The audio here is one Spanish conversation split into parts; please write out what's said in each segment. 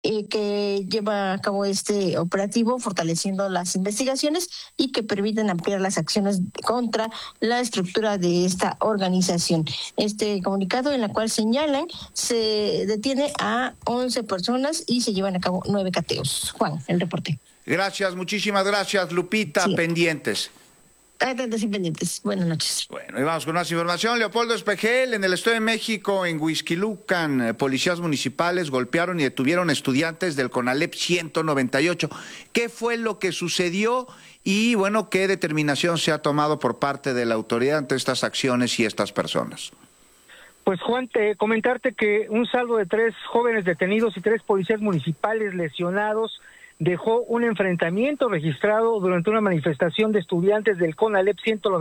que lleva a cabo este operativo, fortaleciendo las investigaciones y que permiten ampliar las acciones contra la estructura de esta organización. Este comunicado en la cual señalan se detiene a 11 personas y se llevan a cabo 9 cateos. Juan, el reporte. Gracias, muchísimas gracias, Lupita. Sí. Pendientes. Atentos y pendientes. Buenas noches. Bueno, y vamos con más información. Leopoldo Espejel, en el Estado de México, en Huixquilucan, policías municipales golpearon y detuvieron estudiantes del CONALEP 198. ¿Qué fue lo que sucedió? Y, bueno, ¿qué determinación se ha tomado por parte de la autoridad ante estas acciones y estas personas? Pues, Juan, comentarte que un saldo de 3 jóvenes detenidos y 3 policías municipales lesionados dejó un enfrentamiento registrado durante una manifestación de estudiantes del CONALEP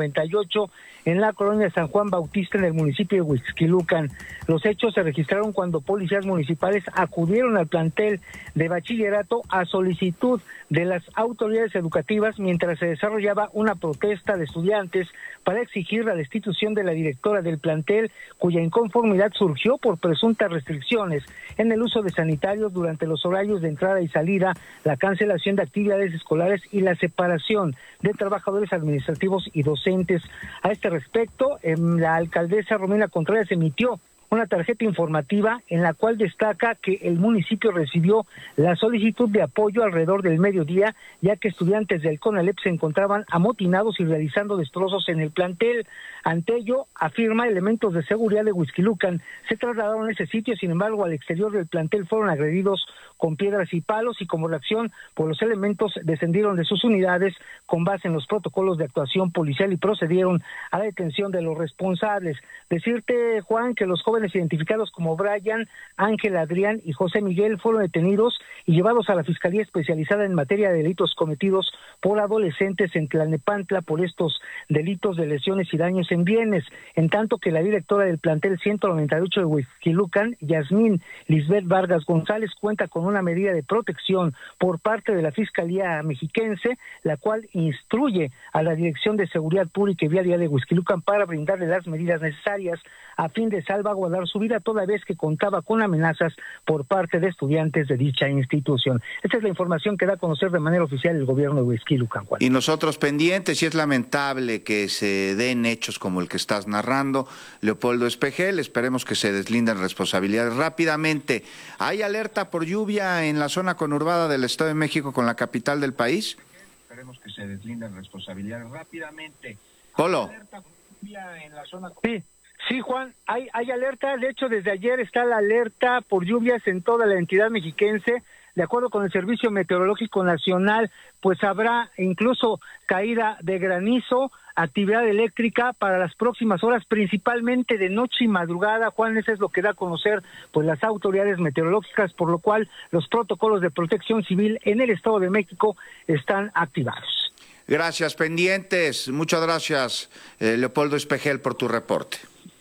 198 en la colonia San Juan Bautista, en el municipio de Huixquilucan. Los hechos se registraron cuando policías municipales acudieron al plantel de bachillerato a solicitud de las autoridades educativas mientras se desarrollaba una protesta de estudiantes para exigir la destitución de la directora del plantel, cuya inconformidad surgió por presuntas restricciones en el uso de sanitarios durante los horarios de entrada y salida, la cancelación de actividades escolares y la separación de trabajadores administrativos y docentes. A este respecto, la alcaldesa Romina Contreras emitió una tarjeta informativa en la cual destaca que el municipio recibió la solicitud de apoyo alrededor del mediodía, ya que estudiantes del CONALEP se encontraban amotinados y realizando destrozos en el plantel. Ante ello, afirma, elementos de seguridad de Huixquilucan se trasladaron a ese sitio, sin embargo, al exterior del plantel fueron agredidos con piedras y palos y como reacción, pues los elementos descendieron de sus unidades con base en los protocolos de actuación policial y procedieron a la detención de los responsables. Decirte, Juan, que los jóvenes identificados como Brian, Ángel, Adrián y José Miguel fueron detenidos y llevados a la Fiscalía Especializada en Materia de Delitos cometidos por adolescentes en Tlalnepantla por estos delitos de lesiones y daños en bienes, en tanto que la directora del plantel 198 de Huixquilucan, Yasmín Lisbeth Vargas González, cuenta con una medida de protección por parte de la Fiscalía Mexiquense, la cual instruye a la Dirección de Seguridad Pública y Vialidad de Huixquilucan para brindarle las medidas necesarias a fin de salvaguardar su vida, toda vez que contaba con amenazas por parte de estudiantes de dicha institución. Esta es la información que da a conocer de manera oficial el gobierno de Huixquilucan, Juan. Y nosotros pendientes, y es lamentable que se den hechos como el que estás narrando, Leopoldo Espejel, esperemos que se deslindan responsabilidades rápidamente. ¿Hay alerta por lluvia en la zona conurbada del Estado de México con la capital del país? Esperemos que se deslindan responsabilidades rápidamente. Polo. ¿Hay alerta por lluvia en la zona? Sí, Juan, hay alerta. De hecho, desde ayer está la alerta por lluvias en toda la entidad mexiquense. De acuerdo con el Servicio Meteorológico Nacional, pues habrá incluso caída de granizo, actividad eléctrica para las próximas horas, principalmente de noche y madrugada. Juan, eso es lo que da a conocer pues las autoridades meteorológicas, por lo cual los protocolos de protección civil en el Estado de México están activados. Gracias, pendientes. Muchas gracias, Leopoldo Espejel, por tu reporte.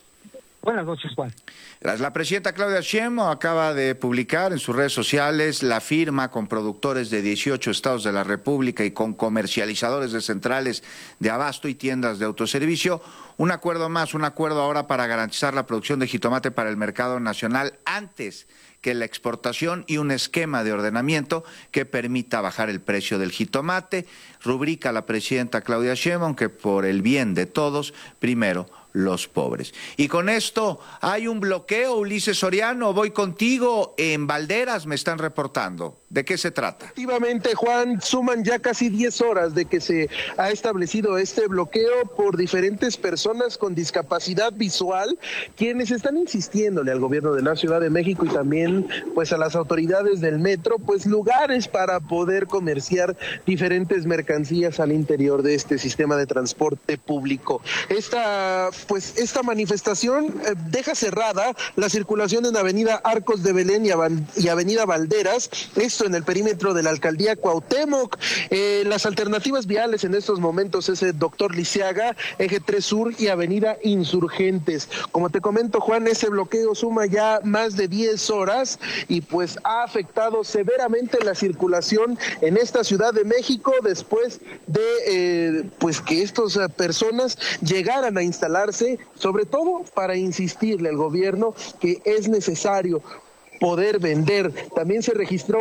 Buenas noches, Juan. La presidenta Claudia Sheinbaum acaba de publicar en sus redes sociales la firma con productores de 18 estados de la República y con comercializadores de centrales de abasto y tiendas de autoservicio, un acuerdo ahora para garantizar la producción de jitomate para el mercado nacional antes que la exportación y un esquema de ordenamiento que permita bajar el precio del jitomate. Rubrica la presidenta Claudia Sheinbaum que por el bien de todos, primero los pobres. Y con esto hay un bloqueo, Ulises Soriano, voy contigo, en Valderas me están reportando. ¿De qué se trata? Efectivamente, Juan, suman ya casi 10 horas de que se ha establecido este bloqueo por diferentes personas con discapacidad visual, quienes están insistiéndole al gobierno de la Ciudad de México y también pues a las autoridades del metro, pues lugares para poder comerciar diferentes mercancías al interior de este sistema de transporte público. Esta manifestación deja cerrada la circulación en Avenida Arcos de Belén y Avenida Valderas, esto en el perímetro de la Alcaldía Cuauhtémoc. Las alternativas viales en estos momentos es el Doctor Lisiaga, Eje 3 Sur y Avenida Insurgentes. Como te comento, Juan, ese bloqueo suma ya más de 10 horas y pues ha afectado severamente la circulación en esta Ciudad de México después de pues que estas personas llegaran a instalarse, sobre todo para insistirle al gobierno que es necesario poder vender. También se registró